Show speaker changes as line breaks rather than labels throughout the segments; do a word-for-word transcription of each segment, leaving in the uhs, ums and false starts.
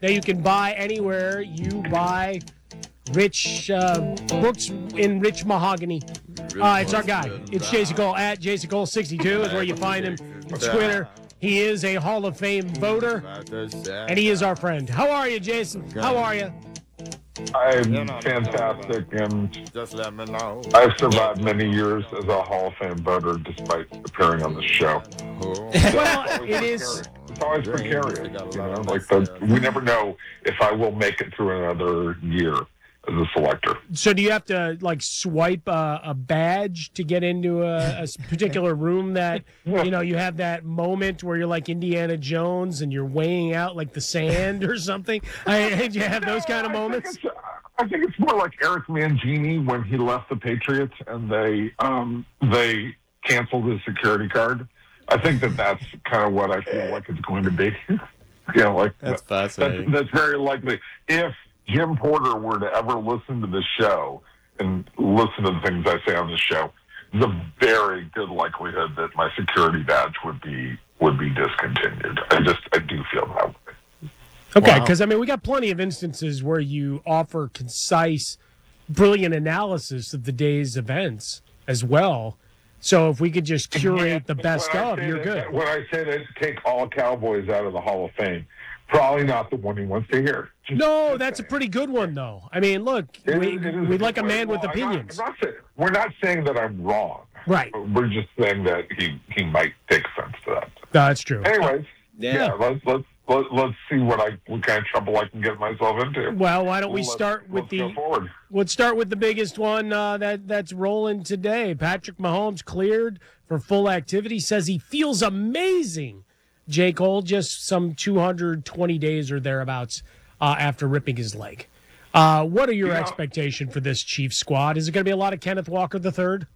that you can buy anywhere you buy rich uh, books in rich mahogany. Uh, it's our guy. It's Jason Cole at Jason Cole sixty-two is where you find him on Twitter. He is a Hall of Fame voter, and he is our friend. How are you, Jason? How are you?
I'm fantastic, and I've survived many years as a Hall of Fame voter despite appearing on the show.
Well, it is.
It's always precarious, you know. Like the, we never know if I will make it through another year as a selector.
So do you have to like swipe a, a badge to get into a, a particular room that, you know, you have that moment where you're like Indiana Jones and you're weighing out like the sand or something? I, do you have those kind of moments?
I think it's more like Eric Mangini when he left the Patriots and they um, they canceled his security card. I think that that's kind of what I feel like it's going to be. you know, like
that's
that,
fascinating.
That's, that's very likely. If Jim Porter were to ever listen to the show and listen to the things I say on the show, there's a very good likelihood that my security badge would be would be discontinued. I just I do feel that way.
Okay, because, wow. I mean, we got plenty of instances where you offer concise, brilliant analysis of the day's events as well. So if we could just curate yeah, the best of, you're
that,
good.
When I say that, take all Cowboys out of the Hall of Fame, probably not the one he wants to hear.
Just no, that's a pretty good one, though. I mean, look,
it
we,
is,
we'd like a man
well,
with opinions.
I'm not, I'm not saying, we're not saying that I'm wrong.
Right.
We're just saying that he, he might take offense to that.
No, that's true.
Anyways,
yeah,
yeah let's, let's, let, let's see what I what kind of trouble I can get myself into.
Well, why don't we
let's,
start with
let's
the
go forward.
Let's start with the biggest one uh, that that's rolling today. Patrick Mahomes cleared for full activity. Says he feels amazing. J. Cole, just some two hundred twenty days or thereabouts uh, after ripping his leg. Uh, what are your
yeah.
expectations for this Chiefs squad? Is it going to be a lot of Kenneth Walker the third?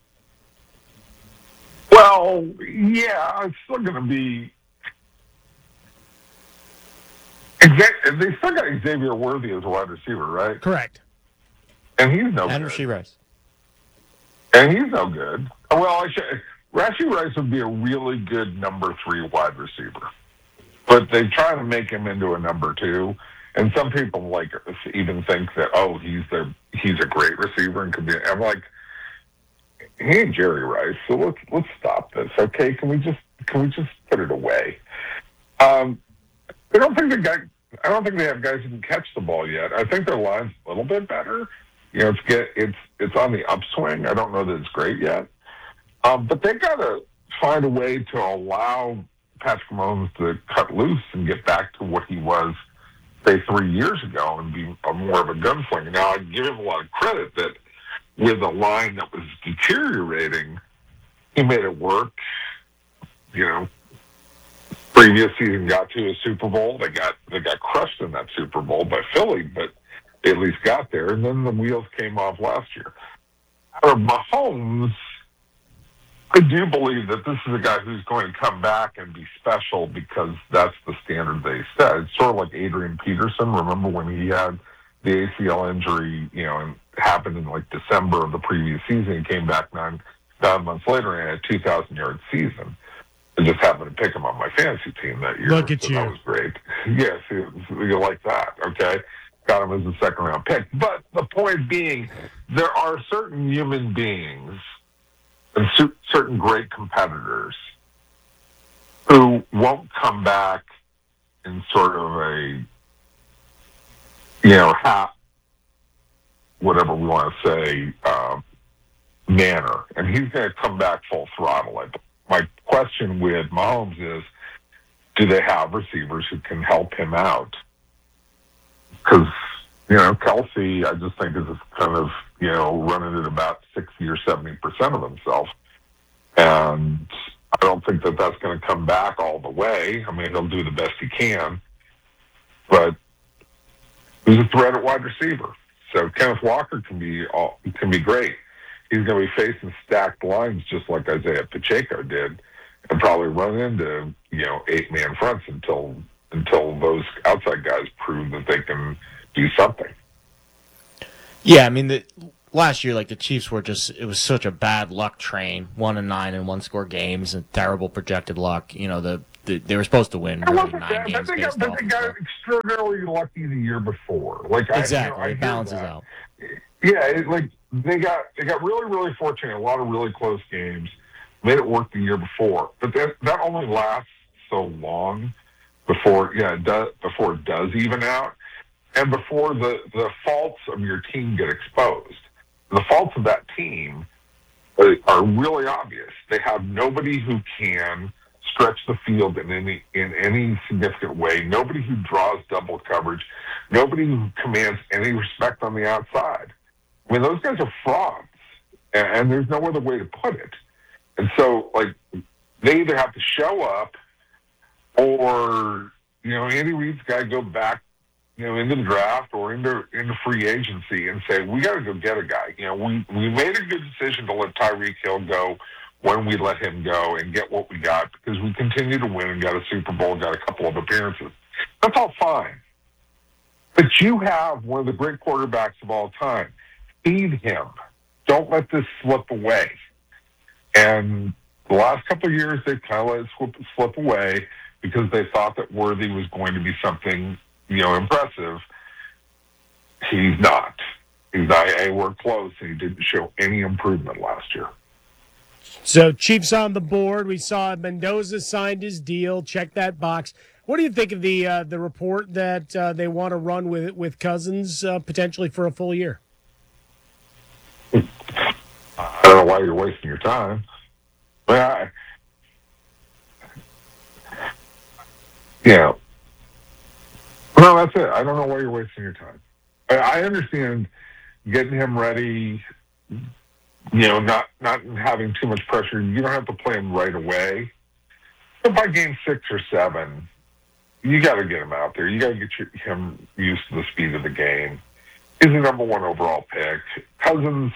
Well, yeah, it's still going to be. They still got Xavier Worthy as a wide receiver, right?
Correct.
And he's no
and
good.
Rashee Rice.
And he's no good. Well, I should, Rashee Rice would be a really good number three wide receiver. But they try to make him into a number two. And some people like even think that, oh, he's their he's a great receiver and could be. I'm like, he ain't Jerry Rice. So let's let's stop this, okay? Can we just can we just put it away? Um, I don't think the guy. I don't think they have guys who can catch the ball yet. I think their line's a little bit better. You know, it's get it's it's on the upswing. I don't know that it's great yet, um, but they got to find a way to allow Patrick Mahomes to cut loose and get back to what he was, say, three years ago, and be a more of a gunslinger. Now, I give him a lot of credit that with a line that was deteriorating, he made it work. You know. Previous season got to a Super Bowl. They got they got crushed in that Super Bowl by Philly, but they at least got there. And then the wheels came off last year. For Mahomes, I do believe that this is a guy who's going to come back and be special because that's the standard they set. It's sort of like Adrian Peterson. Remember when he had the A C L injury, you know, and happened in like December of the previous season. He came back nine, nine months later and had a two thousand yard season. I just happened to pick him on my fantasy team that year.
Look at
so
you.
That was great. Yes, you like that, okay? Got him as a second-round pick. But the point being, there are certain human beings and certain great competitors who won't come back in sort of a, you know, half, whatever we want to say, uh, manner. And he's going to come back full throttle, I believe. My question with Mahomes is, do they have receivers who can help him out? Because, you know, Kelsey, I just think is kind of, you know, running at about sixty or seventy percent of himself. And I don't think that that's going to come back all the way. I mean, he'll do the best he can. But he's a threat at wide receiver. So Kenneth Walker can be all, can be great. He's going to be facing stacked lines just like Isaiah Pacheco did, and probably run into, you know, eight-man fronts until until those outside guys prove that they can do something.
Yeah, I mean, the, last year, like, the Chiefs were just, it was such a bad luck train, one and nine and one score games, and terrible projected luck. You know, the they, they were supposed to win
It
really
wasn't
nine
that,
games
but they
based
got, but
off
they
of
got
that.
extraordinarily lucky the year before. Like
Exactly,
I, you know, I
it
hear
balances
that.
out.
Yeah, it, like they got they got really really fortunate. A lot of really close games made it work the year before, but that that only lasts so long before yeah it does before it does even out, and before the the faults of your team get exposed. The faults of that team are, are really obvious. They have nobody who can stretch the field in any in any significant way. Nobody who draws double coverage. Nobody who commands any respect on the outside. I mean, those guys are frauds, and, and there's no other way to put it. And so, like, they either have to show up, or you know, Andy Reid's got to go back, you know, into the draft or into into free agency and say, we got to go get a guy. You know, we we made a good decision to let Tyreek Hill go when we let him go and get what we got because we continue to win and got a Super Bowl, got a couple of appearances. That's all fine. But you have one of the great quarterbacks of all time. Feed him. Don't let this slip away. And the last couple of years, they kind of let it slip, slip away because they thought that Worthy was going to be something, you know, impressive. He's not. He's not. Hey, we're close, and he didn't show any improvement last year.
So Chiefs on the board. We saw Mendoza signed his deal. Check that box. What do you think of the uh, the report that uh, they want to run with with Cousins uh, potentially for a full year?
I don't know why you're wasting your time. But I, yeah, no, that's it. I don't know why you're wasting your time. I, I understand getting him ready. You know, not not having too much pressure. You don't have to play him right away. But by game six or seven, you got to get him out there. You got to get your, him used to the speed of the game. He's the number one overall pick. Cousins.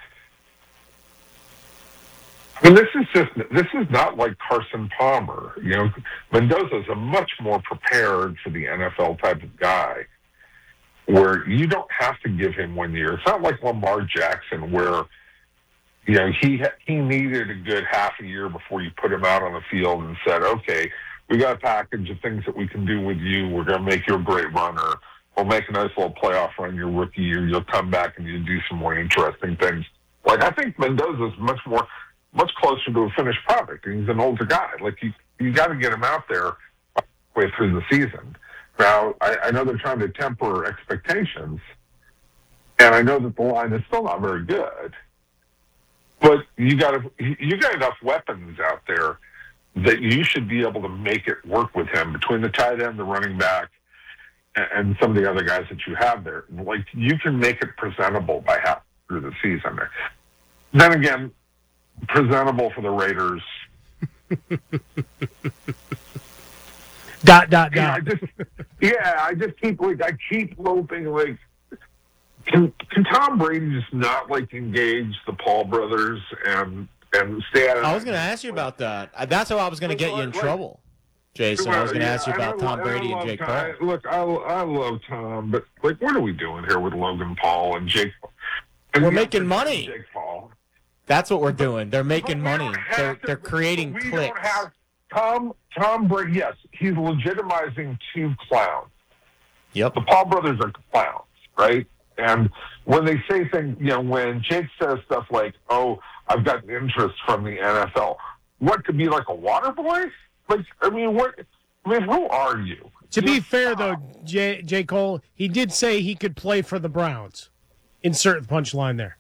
I mean, this is just this is not like Carson Palmer. You know, Mendoza's a much more prepared for the N F L type of guy, where you don't have to give him one year. It's not like Lamar Jackson, where you know he he needed a good half a year before you put him out on the field and said, okay, we got a package of things that we can do with you. We're going to make you a great runner. We'll make a nice little playoff run your rookie year. You'll come back and you do some more interesting things. Like, I think Mendoza's much more, much closer to a finished product. He's an older guy. Like, you, you got to get him out there halfway through the season. Now, I, I know they're trying to temper expectations, and I know that the line is still not very good. But you got you got enough weapons out there that you should be able to make it work with him between the tight end, the running back, and some of the other guys that you have there. Like, you can make it presentable by half through the season. Then again, presentable for the Raiders.
Dot, dot,
Yeah, I
dot.
just, yeah, I just keep, like, I keep hoping, like, can, can Tom Brady just not, like, engage the Paul brothers and and stay out of
I was going to ask you about that. Uh, That's how I was going to get you in
Like-
trouble, Jason. I was going to
Yeah,
ask you
and
about
I-
Tom
and I
Brady and
love
Jake
Tom.
Paul.
Look, I, I love Tom, but, like, what are we doing here with Logan Paul and Jake Paul? And
We're
we
making
have
money.
Jake Paul.
That's what we're doing. They're making
But we
money.
don't have
They're
to-
they're creating
we
clicks.
Don't have Tom Tom Brady. Yes, he's legitimizing two clowns.
Yep.
The Paul brothers are clowns, right? And when they say things, you know, when Jake says stuff like, "Oh, I've got interest from the N F L," what could be like a water boy? Like, I mean, what? I mean, who are you?
To be
You're
fair,
Tom.
though, J. J. Cole, he did say he could play for the Browns. Insert the punchline there.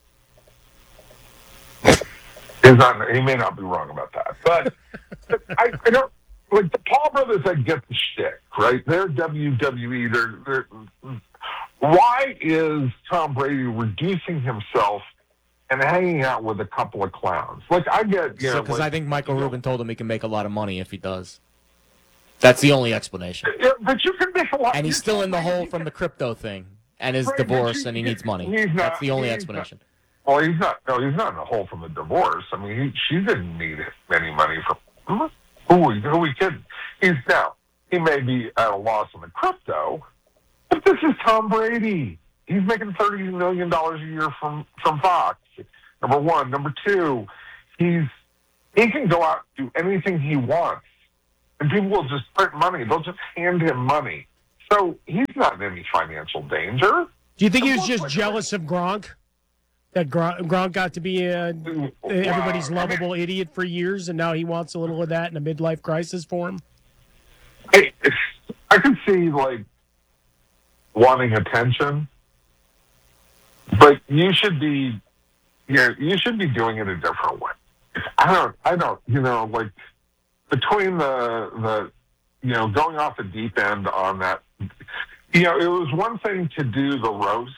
He's not. He may not be wrong about that, but, but I, I don't like the Paul brothers. I get the shtick, right? They're W W E. They're, they're. Why is Tom Brady reducing himself and hanging out with a couple of clowns? Like, I get, you know,
Because
like,
I think Michael
you know,
Rubin told him he can make a lot of money if he does. That's the only explanation.
Yeah, but you can make a lot.
And he's still in the hole from the crypto thing and his
Right, but
divorce,
you-
and he needs money.
he's not-
That's the only
he's
explanation.
Well, he's not. No, he's not in the hole from the divorce. I mean, he, she didn't need any money from. Who are we, who are we kidding? He's now. He may be at a loss on the crypto, but this is Tom Brady. He's making thirty million dollars a year from from Fox. Number one. Number two, he's he can go out and do anything he wants and people will just print money. They'll just hand him money. So he's not in any financial danger.
Do you think he was just jealous of Gronk? That Gronk, Gronk got to be uh, everybody's lovable idiot for years, and now he wants a little of that in a midlife crisis for him?
I, I could see, like, wanting attention, but you should be, you know, you should be doing it a different way. I don't, I don't, you know, like, between the, the, you know, going off the deep end on that, you know, it was one thing to do the roast,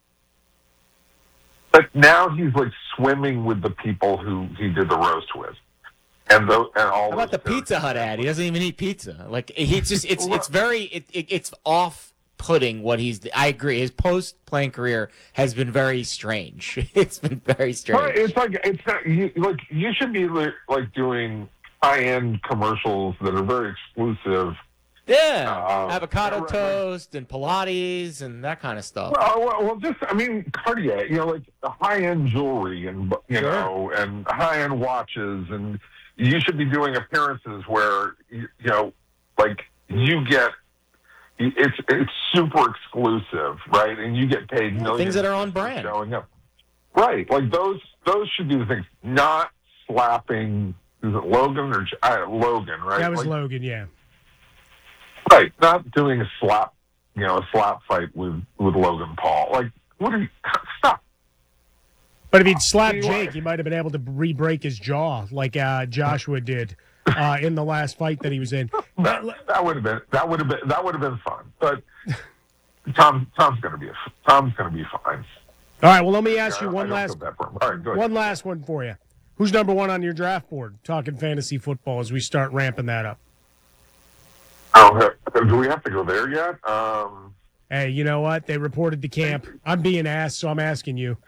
but now he's like swimming with the people who he did the roast with, and the and all.
How about the Pizza Hut ad? He doesn't even eat pizza. Like he's just it's it's very it, it it's off-putting what he's. I agree. His post-playing career has been very strange. It's been very strange.
Well, it's like it's not you, like you should be like, like doing high-end commercials that are very exclusive.
Yeah,
uh,
avocado
right,
toast and Pilates and that kind of stuff.
Well, well, well, just I mean, Cartier, you know, like the high-end jewelry and you
Sure.
know, and high-end watches, and you should be doing appearances where you, you know, like you get it's it's super exclusive, right? And you get paid millions.
Things that are on brand,
showing up, right? Like those those should be the things, not slapping. Is it Logan or uh, Logan? Right?
That was
like,
Logan, yeah.
Right, not doing a slap, you know, a slap fight with, with Logan Paul. Like, what are you? Stop.
But if he'd slapped
Anyway.
Jake, he might have been able to re-break his jaw like uh, Joshua did uh, in the last fight that he was in.
That, that would have been that would have been that would have been fun. But Tom Tom's gonna be a, Tom's gonna be fine.
All right, well, let me ask
Yeah,
you
I
one
don't
last
feel bad for him. All right, go ahead.
one last one for you. Who's number one on your draft board? Talking fantasy football as we start ramping that up.
Oh, do we have to go there yet? Um,
Hey, you know what? They reported to camp. I'm being asked, so I'm asking you.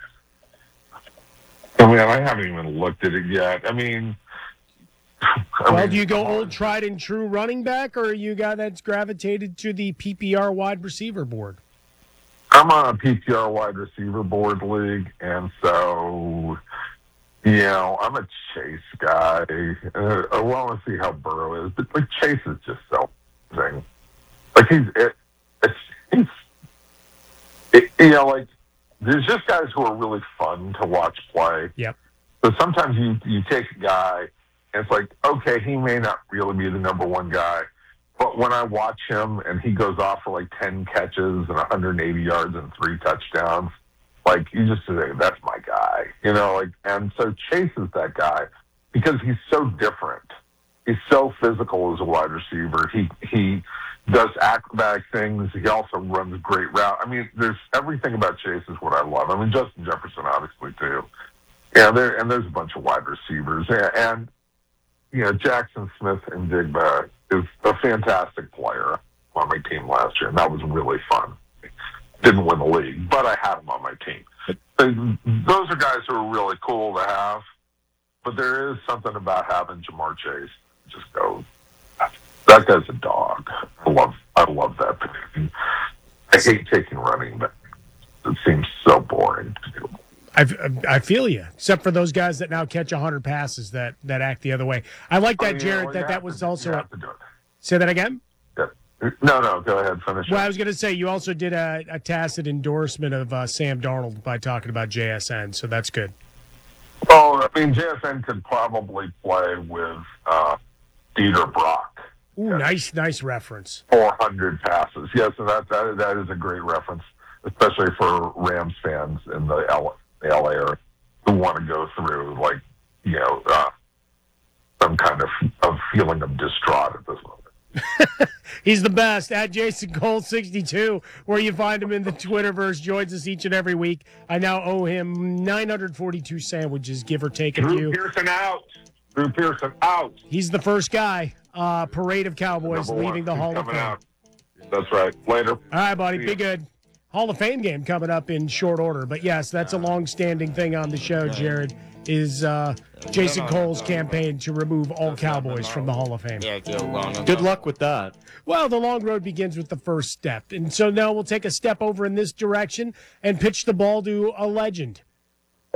I mean, I haven't even looked at it yet. I mean, I
Well,
mean,
do you go
come on.
old tried and true running back, or are you a guy that's gravitated to the P P R wide receiver board?
I'm on a P P R wide receiver board league, and so, you know, I'm a Chase guy. Uh, I want to see how Burrow is, but like Chase is just so thing. Like he's, it, it's, he's, it, you know, like there's just guys who are really fun to watch play.
Yep.
So sometimes you you take a guy, and it's like, okay, he may not really be the number one guy. But when I watch him and he goes off for like ten catches and one hundred eighty yards and three touchdowns, like you just say, that's my guy, you know, like, and so Chase is that guy because he's so different. He's so physical as a wide receiver. He, he does acrobatic things. He also runs a great route. I mean, there's everything about Chase is what I love. I mean, Justin Jefferson, obviously, too. Yeah, there, and there's a bunch of wide receivers. And, and you know, Jackson Smith and Digba is a fantastic player on my team last year, and that was really fun. Didn't win the league, but I had him on my team. And those are guys who are really cool to have, but there is something about having Jamar Chase just go, that guy's a dog. I love, I love that. I hate taking running, but it seems so boring to do.
I, I feel you, except for those guys that now catch one hundred passes that, that act the other way. I like that,
I mean,
Jared,
well,
that
you
that
have
was
to-
also
you
a,
have to do it.
say that again?
Yeah. No, no, go ahead, finish
Well, I
it.
was going to say, you also did a, a tacit endorsement of uh, Sam Darnold by talking about J S N, so that's good.
Well, I mean, J S N could probably play with uh, Dieter Brock.
Ooh,
Yeah.
nice, nice reference.
four hundred passes. Yes, and that, that that is a great reference, especially for Rams fans in the L, the L A area who want to go through, like, you know, uh, some kind of, of feeling of distraught at this moment.
He's the best. At Jason Cole sixty-two, where you find him in the Twitterverse, joins us each and every week. I now owe him nine hundred forty-two sandwiches, give or take a
Drew
few.
Pearson out. Drew Pearson out.
He's the first guy. Uh, parade of Cowboys
Number
leaving
one.
the
He's
Hall of
coming
Fame.
out. That's right. Later.
All right, buddy.
See
Be
ya.
good. Hall of Fame game coming up in short order. But yes, that's a long-standing thing on the show, Jared, is uh, Jason Cole's campaign to remove all Cowboys from the Hall of Fame.
Good luck with that.
Well, the long road begins with the first step. And so now we'll take a step over in this direction and pitch the ball to a legend.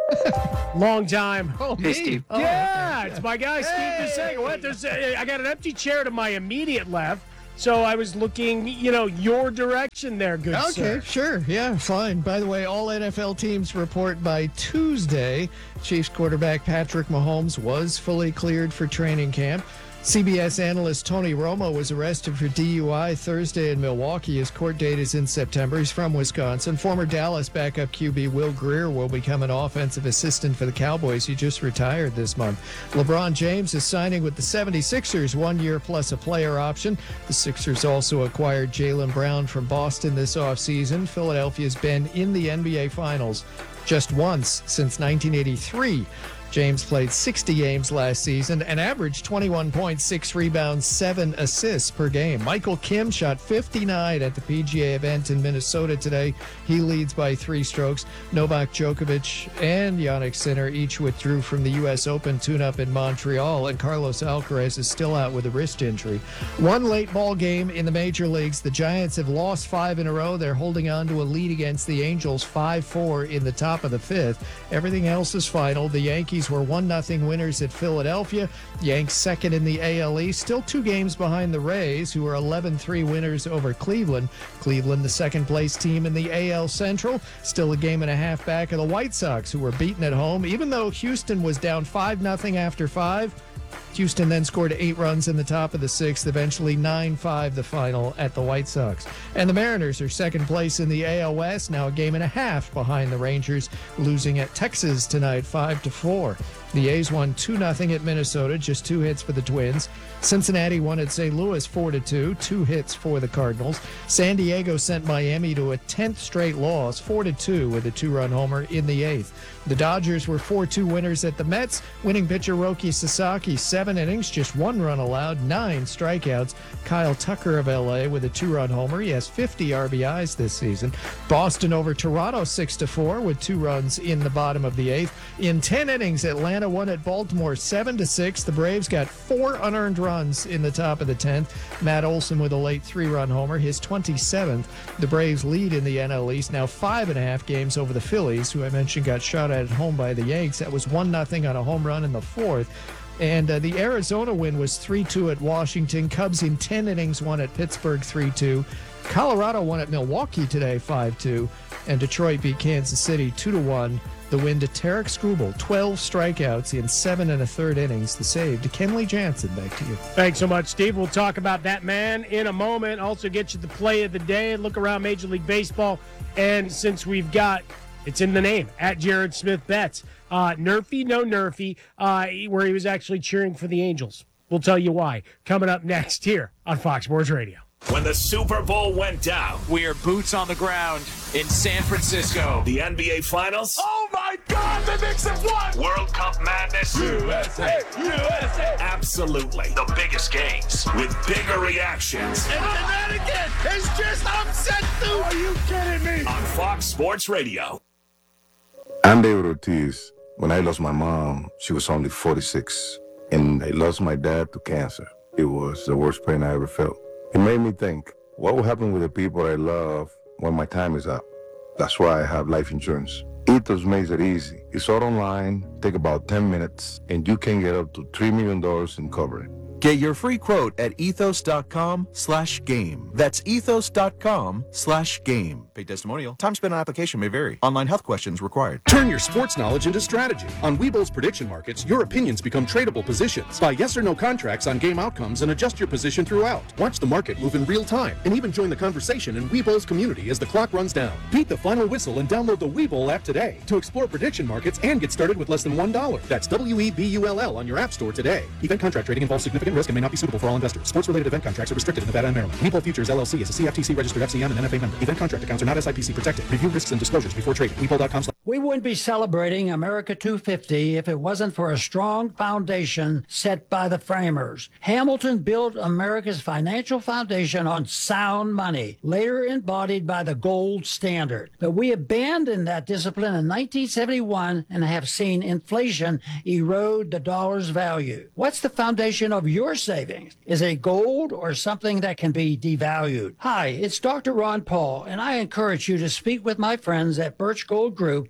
Long time.
Oh,
Hey,
me?
Steve.
Oh,
yeah,
okay.
it's my guy, Steve DeSega. What? There's, uh, I got an empty chair to my immediate left, so I was looking, you know, your direction there, good
Okay,
sir.
sure. Yeah, fine. By the way, all N F L teams report by Tuesday. Chiefs quarterback Patrick Mahomes was fully cleared for training camp. C B S analyst Tony Romo was arrested for D U I Thursday in Milwaukee. His court date is in September. He's from Wisconsin. Former Dallas backup Q B Will Greer will become an offensive assistant for the Cowboys. He just retired this month. LeBron James is signing with the seventy-sixers, one year plus a player option. The Sixers also acquired Jaylen Brown from Boston this offseason. Philadelphia's been in the N B A Finals just once since nineteen eighty-three. James played sixty games last season and averaged twenty-one point six rebounds, seven assists per game. Michael Kim shot fifty-nine at the P G A event in Minnesota today. He leads by three strokes. Novak Djokovic and Jannik Sinner each withdrew from the U S Open tune-up in Montreal, and Carlos Alcaraz is still out with a wrist injury. One late ball game in the major leagues. The Giants have lost five in a row. They're holding on to a lead against the Angels, five four in the top of the fifth. Everything else is final. The Yankees were one nothing winners at Philadelphia. Yanks second in the A L East, still two games behind the Rays, who are eleven three winners over Cleveland. Cleveland, the second place team in the A L Central, still a game and a half back of the White Sox, who were beaten at home. Even though Houston was down five nothing after five, Houston then scored eight runs in the top of the sixth, eventually nine five the final at the White Sox. And the Mariners are second place in the A L West, now a game and a half behind the Rangers, losing at Texas tonight five to four. The A's won two nothing at Minnesota, just two hits for the Twins. Cincinnati won at Saint Louis four to two, two hits for the Cardinals. San Diego sent Miami to a tenth straight loss, four to two, with a two-run homer in the eighth. The Dodgers were four two winners at the Mets. Winning pitcher Roki Sasaki, seven innings, just one run allowed, nine strikeouts. Kyle Tucker of L A with a two-run homer. He has fifty R B Is this season. Boston over Toronto six to four with two runs in the bottom of the eighth. In ten innings, Atlanta won at Baltimore seven to six. The Braves got four unearned runs in the top of the tenth. Matt Olson with a late three-run homer, his twenty-seventh. The Braves lead in the N L East, now five and a half games over the Phillies, who I mentioned got shot at at home by the Yanks. That was one nothing on a home run in the fourth. And uh, the Arizona win was three two at Washington. Cubs in ten innings won at Pittsburgh three two. Colorado won at Milwaukee today five two. And Detroit beat Kansas City two to one. The win to Tarek Skubal, twelve strikeouts in seven and a third innings. The save to Kenley Jansen. Back to you.
Thanks so much, Steve. We'll talk about that man in a moment. Also get you the play of the day, look around Major League Baseball. And since we've got, it's in the name, at Jared Smith Bets, uh, Nerfy, no Nerfy, uh, where he was actually cheering for the Angels. We'll tell you why. Coming up next here on Fox Sports Radio.
When the Super Bowl went down,
we are boots on the ground in San Francisco.
The N B A Finals.
Oh my God, the Knicks have won!
World Cup madness.
U S A, U S A.
Absolutely. The biggest games with bigger reactions.
And Connecticut is just upset too. Are you kidding me?
On Fox Sports Radio.
I'm David Ortiz. When I lost my mom, she was only forty-six. And I lost my dad to cancer. It was the worst pain I ever felt. It made me think, what will happen with the people I love when my time is up? That's why I have life insurance. Ethos makes it easy. It's all online, take about ten minutes, and you can get up to three million dollars in coverage.
Get your free quote at ethos.com slash game. That's ethos.com slash game. Paid testimonial. Time spent on application may vary. Online health questions required.
Turn your sports knowledge into strategy. On Webull's prediction markets, your opinions become tradable positions. Buy yes or no contracts on game outcomes and adjust your position throughout. Watch the market move in real time and even join the conversation in Webull's community as the clock runs down. Beat the final whistle and download the Webull app today to explore prediction markets and get started with less than one dollar. That's W E B U L L on your app store today. Event contract trading involves significant risk and may not be suitable for all investors. Sports-related event contracts are restricted in Nevada and Maryland. Webull Futures L L C is a C F T C-registered F C M and N F A member. Event contract accounts are not S I P C protected. Review risks and disclosures before trading. Webull dot com.
We wouldn't be celebrating America two fifty if it wasn't for a strong foundation set by the framers. Hamilton built America's financial foundation on sound money, later embodied by the gold standard. But we abandoned that discipline in nineteen seventy-one and have seen inflation erode the dollar's value. What's the foundation of your savings? Is it gold or something that can be devalued? Hi, it's Doctor Ron Paul, and I encourage you to speak with my friends at Birch Gold Group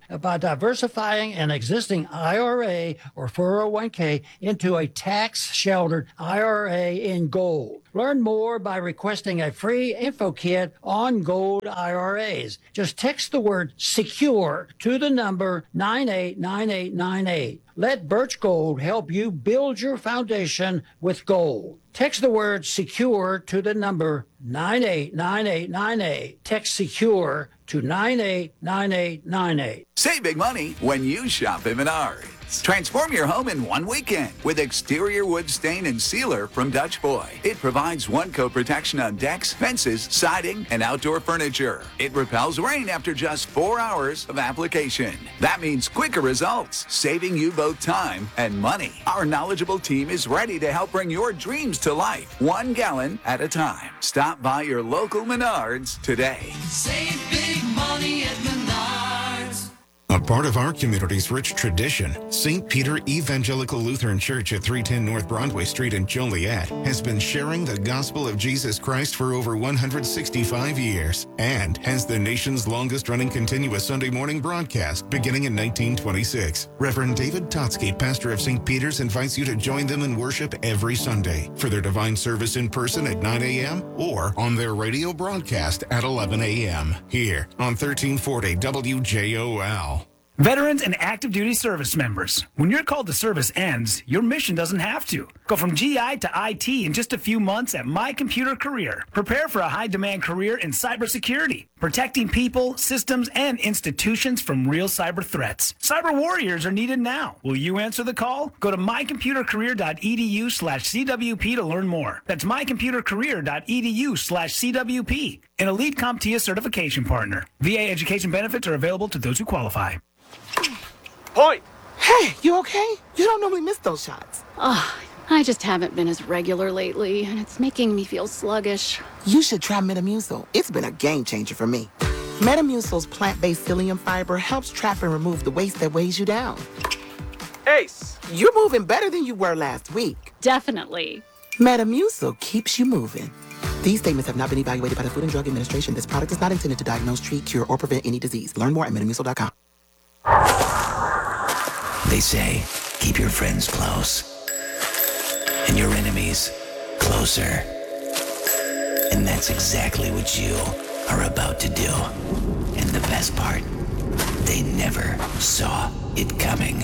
by diversifying an existing I R A or four oh one k into a tax-sheltered I R A in gold. Learn more by requesting a free info kit on gold I R As. Just text the word SECURE to the number nine eight nine eight nine eight. Let Birch Gold help you build your foundation with gold. Text the word SECURE to the number nine eight nine eight nine eight. Text SECURE to nine eight nine eight nine eight.
Save big money when you shop at Menards. Transform your home in one weekend with exterior wood stain and sealer from Dutch Boy. It provides one-coat protection on decks, fences, siding, and outdoor furniture. It repels rain after just four hours of application. That means quicker results, saving you both time and money. Our knowledgeable team is ready to help bring your dreams to life, one gallon at a time. Stop by your local Menards today.
Save big money at Menards.
A part of our community's rich tradition, Saint Peter Evangelical Lutheran Church at three ten North Broadway Street in Joliet has been sharing the gospel of Jesus Christ for over one hundred sixty-five years and has the nation's longest-running continuous Sunday morning broadcast beginning in nineteen twenty-six. Reverend David Totsky, pastor of Saint Peter's, invites you to join them in worship every Sunday for their divine service in person at nine a.m. or on their radio broadcast at eleven a.m. here on thirteen forty W J O L.
Veterans and active duty service members, when your call to service ends, your mission doesn't have to. Go from G I to I T in just a few months at My Computer Career. Prepare for a high-demand career in cybersecurity, protecting people, systems, and institutions from real cyber threats. Cyber warriors are needed now. Will you answer the call? Go to mycomputercareer.edu slash CWP to learn more. That's mycomputercareer.edu slash CWP, an elite CompTIA certification partner. V A education benefits are available to those who qualify.
Point! Hey, you okay? You don't normally miss those shots.
Oh, I just haven't been as regular lately, and it's making me feel sluggish.
You should try Metamucil. It's been a game changer for me. Metamucil's plant-based psyllium fiber helps trap and remove the waste that weighs you down. Ace, you're moving better than you were last week.
Definitely.
Metamucil keeps you moving. These statements have not been evaluated by the Food and Drug Administration. This product is not intended to diagnose, treat, cure, or prevent any disease. Learn more at metamucil dot com.
They say, keep your friends close and your enemies closer. And that's exactly what you are about to do. And the best part, they never saw it coming.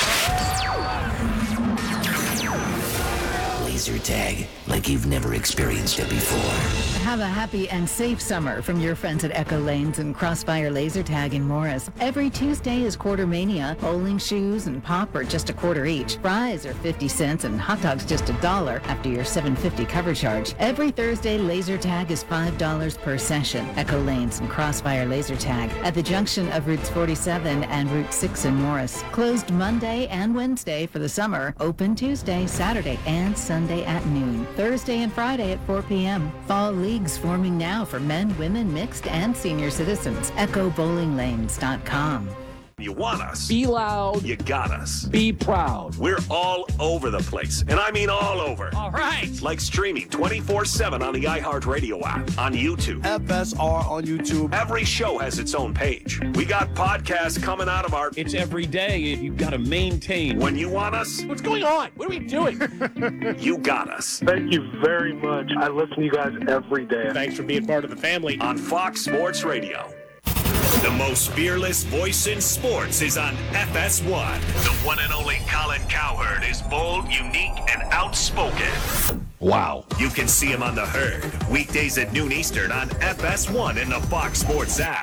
Laser tag, like you've never experienced it before.
Have a happy and safe summer from your friends at Echo Lanes and Crossfire Laser Tag in Morris. Every Tuesday is Quarter Mania. Bowling shoes and pop are just a quarter each. Fries are fifty cents and hot dogs just a dollar after your seven fifty cover charge. Every Thursday, Laser Tag is five dollars per session. Echo Lanes and Crossfire Laser Tag at the junction of Routes forty-seven and Route six in Morris. Closed Monday and Wednesday for the summer. Open Tuesday, Saturday, and Sunday at noon. Thursday and Friday at four p.m. Fall leagues forming now for men, women, mixed, and senior citizens. echo bowling lanes dot com.
You want us.
Be loud.
You got us.
Be proud.
We're all over the place, and I mean all over.
All right.
Like streaming twenty-four seven on the iHeartRadio app, on YouTube.
F S R on YouTube.
Every show has its own page. We got podcasts coming out of our...
It's every day. You've got to maintain.
When you want us...
What's going on? What are we doing?
You got us.
Thank you very much. I listen to you guys every day.
Thanks for being part of the family.
On Fox Sports Radio. The most fearless voice in sports is on F S one. The one and only Colin Cowherd is bold, unique, and outspoken.
Wow.
You can see him on The Herd, weekdays at noon Eastern on F S one and the Fox Sports app.